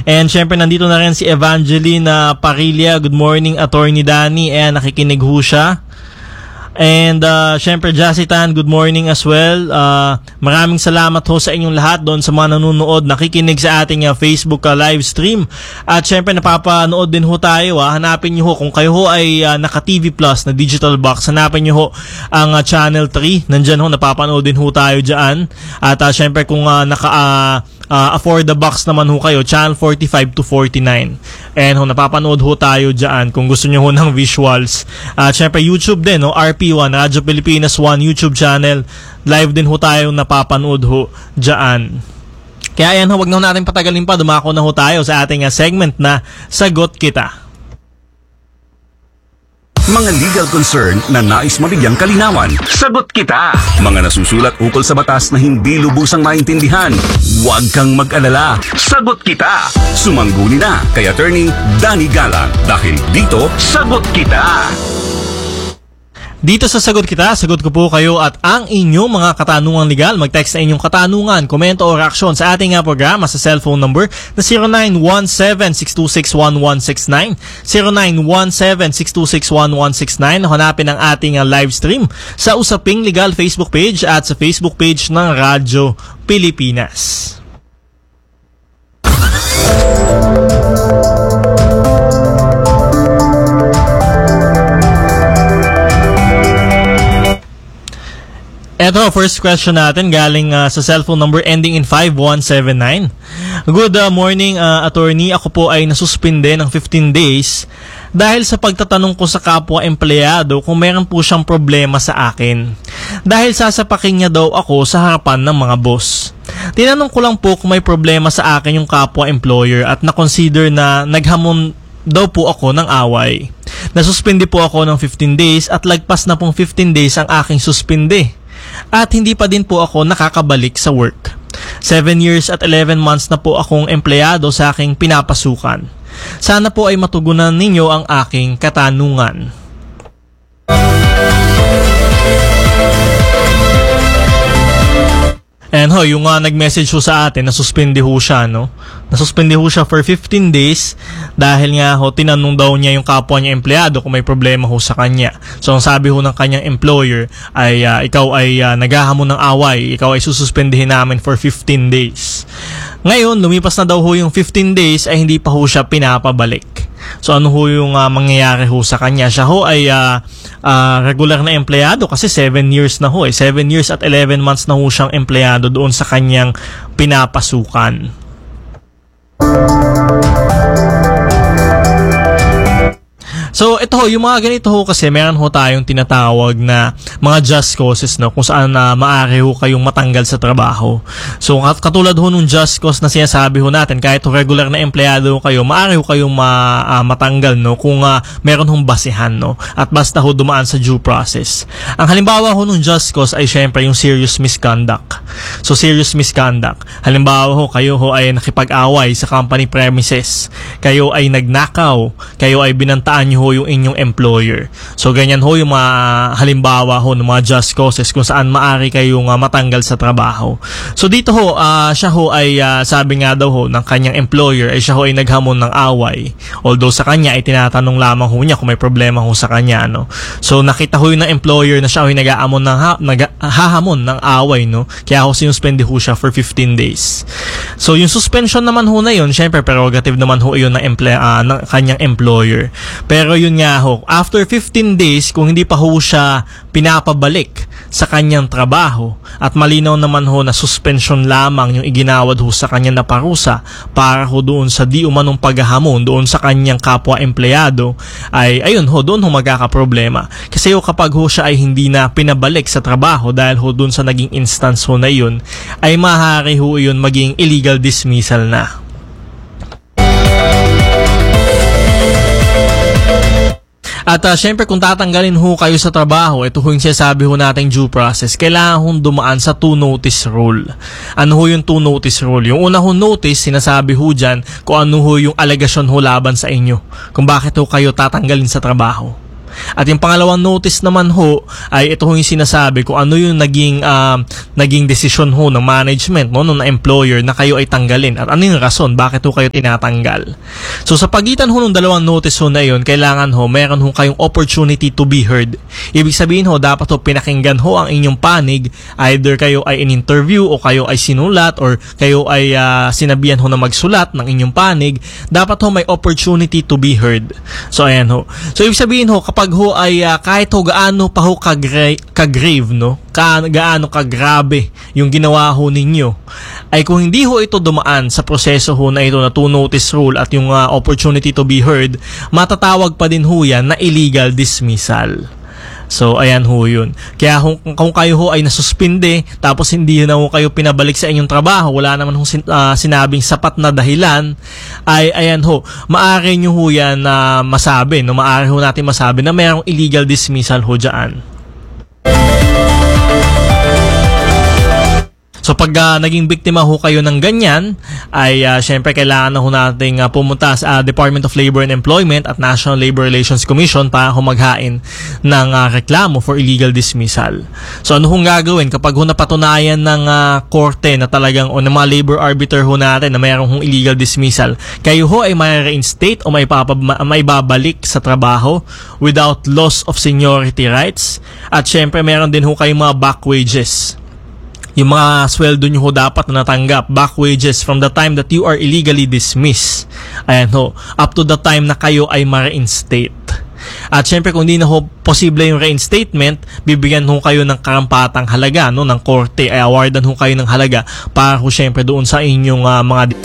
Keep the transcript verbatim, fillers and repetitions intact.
And syempre nandito na rin si Evangeline uh, Parilla. Good morning, Attorney Danny. And nakikinig ho siya. And uh, syempre Jassy Tan, good morning as well. uh, Maraming salamat ho sa inyong lahat doon sa mga nanonood, nakikinig sa ating uh, Facebook uh, live stream. At syempre napapanood din ho tayo. uh, Hanapin nyo ho, kung kayo ho ay uh, naka T V Plus na digital box, hanapin nyo ho ang uh, Channel three. Nandyan ho, napapanood din ho tayo dyan. At uh, syempre kung uh, naka uh, Uh, afford the box naman ho kayo, channel forty-five to forty-nine. And ho, napapanood ho tayo dyan kung gusto nyo ho ng visuals. At uh, syempre YouTube din, no? R P one, Radyo Pilipinas one YouTube channel. Live din ho tayo napapanood ho dyan. Kaya yan ho, wag na ho natin patagalin pa. Dumako na ho tayo sa ating uh, segment na Sagot Kita. Mga legal concern na nais mabigyang kalinawan. Sagot Kita. Mga nasusulat ukol sa batas na hindi lubusang maintindihan. Huwag kang mag-alala. Sagot Kita. Sumangguni na kay Attorney Danny Galang. Dahil dito, Sagot Kita. Dito sa Sagot Kita, sagot ko po kayo at ang inyong mga katanungang legal. Mag-text na inyong katanungan, komento o reaksyon sa ating uh, programa sa cellphone number na zero nine one seven, six two six, one one six nine, zero nine one seven, six two six, one one six nine. Hanapin ang ating uh, live stream sa Usaping Legal Facebook page at sa Facebook page ng Radyo Pilipinas. Eto, first question natin galing uh, sa cellphone number ending in five one seven nine. Good uh, morning, uh, attorney. Ako po ay nasuspinde ng fifteen days dahil sa pagtatanong ko sa kapwa empleyado kung meron po siyang problema sa akin. Dahil sasapakin niya daw ako sa harapan ng mga boss. Tinanong ko lang po kung may problema sa akin yung kapwa employer at na-consider na naghamon daw po ako ng away. Nasuspinde po ako ng fifteen days at lagpas na pong fifteen days ang aking suspinde. At hindi pa din po ako nakakabalik sa work. seven years at eleven months na po akong empleyado sa aking pinapasukan. Sana po ay matugunan ninyo ang aking katanungan. And ho, yung uh, nag-message ho sa atin, nasuspindi ho siya, no? Nasuspindi ho siya for fifteen days dahil nga ho, tinanong daw niya yung kapwa niya empleyado kung may problema ho sa kanya. So, ang sabi ho ng kanyang employer ay, uh, ikaw ay uh, naghahamon ng away, ikaw ay sususpendihin namin for fifteen days. Ngayon, lumipas na daw ho yung fifteen days ay hindi pa ho siya pinapabalik. So ano ho yung uh, mangyayari ho sa kanya? Siya ho ay uh, uh, regular na empleyado kasi seven years na ho eh. seven years at eleven months na ho siyang empleyado doon sa kanyang pinapasukan. So ito ho, yung mga ganito ho kasi meron ho tayong tinatawag na mga just causes, no, kung saan na uh, maaari ho kayong matanggal sa trabaho. So katulad ho nung just cause na sinasabi ho natin, kahit ho regular na empleyado ho kayo, maaari ho kayong ma, uh, matanggal, no, kung uh, meron hong basihan, no, at basta ho dumaan sa due process. Ang halimbawa ho nung just cause ay syempre yung serious misconduct. So serious misconduct, halimbawa ho kayo ho ay nakipag-away sa company premises, kayo ay nagnakaw, kayo ay binantaan nyo ho yung inyong employer. So ganyan ho yung mga halimbawa ho ng mga just causes kung saan maaari kayong uh, matanggal sa trabaho. So dito ho, uh, siya ho ay uh, sabi nga daw ho ng kanyang employer ay siya ho ay naghamon ng away. Although sa kanya ay tinatanong lamang ho niya kung may problema ho sa kanya, no. So nakita ho yung ng employer na siya ho ay nag-aamon ng ha- naghahamon ng away, no. Kaya ho sinuspende ho siya for fifteen days. So yung suspension naman ho na yun, syempre prerogative naman ho yun ng, emple- uh, ng kanyang employer. Pero yun nga ho, after fifteen days, kung hindi pa ho siya pinapabalik sa kanyang trabaho at malinaw naman ho na suspension lamang yung iginawad ho sa kanyang na parusa para ho doon sa di umanong paghahamon doon sa kanyang kapwa empleyado, ay ayun ho, doon ho magkakaproblema. Kasi ho kapag ho siya ay hindi na pinabalik sa trabaho dahil ho doon sa naging instance ho na yun, ay maaari ho yun maging illegal dismissal na. At uh, syempre kung tatanggalin ho kayo sa trabaho, ito ho yung sinasabi ho nating due process, kailangan ho dumaan sa two notice rule. Ano ho yung two notice rule? Yung una ho notice, sinasabi ho dyan kung ano ho yung alegasyon ho laban sa inyo, kung bakit ho kayo tatanggalin sa trabaho. At yung pangalawang notice naman ho ay ito ho yung sinasabi kung ano yung naging um, naging desisyon ho ng management, no, ng employer na kayo ay tanggalin at ano yung rason bakit ho kayo tinatanggal. So sa pagitan ho ng dalawang notice ho na yun, kailangan ho meron ho kayong opportunity to be heard. Ibig sabihin ho dapat ho pinakinggan ho ang inyong panig, either kayo ay in-interview o kayo ay sinulat or kayo ay uh, sinabihan ho na magsulat ng inyong panig, dapat ho may opportunity to be heard. So ayan ho. So ibig sabihin ho kapag ho ay uh, kahit ho gaano pa ho kagra- kagrave, no? Ka- gaano kagrabe yung ginawa ho ninyo, ay kung hindi ho ito dumaan sa proseso ho na ito na two notice rule at yung uh, opportunity to be heard, matatawag pa din ho yan na illegal dismissal. So, ayan ho yun. Kaya kung, kung kayo ho ay nasuspinde, tapos hindi na ho kayo pinabalik sa inyong trabaho, wala naman ho sin, uh, sinabing sapat na dahilan, ay ayan ho, maaari nyo ho yan na uh, masabi, no? Maaari ho natin masabi na mayroong illegal dismissal ho dyan. So pag uh, naging biktima ho kayo ng ganyan, ay uh, syempre kailangan na ho nating uh, pumunta sa uh, Department of Labor and Employment at National Labor Relations Commission para ho maghain ng uh, reklamo for illegal dismissal. So ano hong gagawin kapag ho napatunayan ng uh, korte na talagang o ng mga labor arbiter ho natin na mayroong hong illegal dismissal, kayo ho ay may reinstate o may, papab- may babalik sa trabaho without loss of seniority rights, at syempre meron din ho kayong mga back wages. Yung mga sweldo nyo ho dapat na natanggap, back wages from the time that you are illegally dismissed. Ayan ho, up to the time na kayo ay ma-reinstate. At syempre kung hindi na ho posible yung reinstatement, bibigyan ho kayo ng karampatang halaga, no, ng korte, ay awardan ho kayo ng halaga para ho syempre doon sa inyong uh, mga